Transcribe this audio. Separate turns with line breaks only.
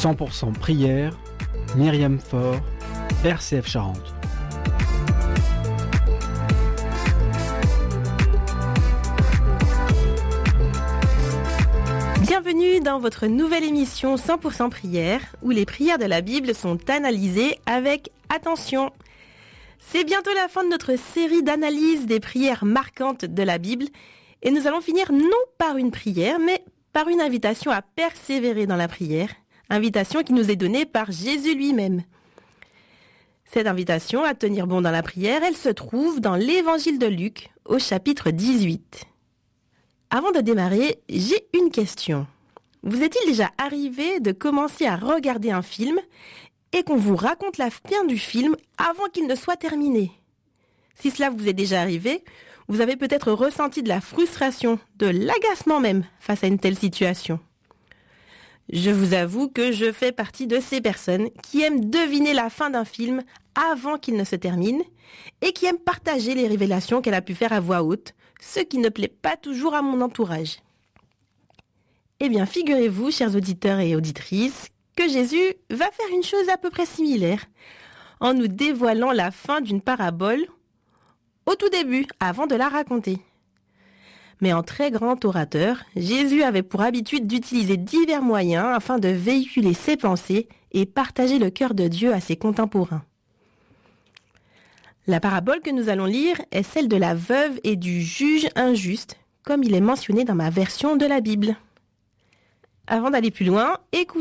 100% prière, Myriam Faure, RCF Charente.
Bienvenue dans votre nouvelle émission 100% prière, où les prières de la Bible sont analysées avec attention. C'est bientôt la fin de notre série d'analyse des prières marquantes de la Bible, et nous allons finir non par une prière, mais par une invitation à persévérer dans la prière, invitation qui nous est donnée par Jésus lui-même. Cette invitation à tenir bon dans la prière, elle se trouve dans l'évangile de Luc, au chapitre 18. Avant de démarrer, j'ai une question. Vous est-il déjà arrivé de commencer à regarder un film et qu'on vous raconte la fin du film avant qu'il ne soit terminé ? Si cela vous est déjà arrivé, vous avez peut-être ressenti de la frustration, de l'agacement même face à une telle situation. Je vous avoue que je fais partie de ces personnes qui aiment deviner la fin d'un film avant qu'il ne se termine et qui aiment partager les révélations qu'elle a pu faire à voix haute, ce qui ne plaît pas toujours à mon entourage. Eh bien, figurez-vous, chers auditeurs et auditrices, que Jésus va faire une chose à peu près similaire, en nous dévoilant la fin d'une parabole au tout début, avant de la raconter. Mais en très grand orateur, Jésus avait pour habitude d'utiliser divers moyens afin de véhiculer ses pensées et partager le cœur de Dieu à ses contemporains. La parabole que nous allons lire est celle de la veuve et du juge injuste, comme il est mentionné dans ma version de la Bible. Avant d'aller plus loin, écoutons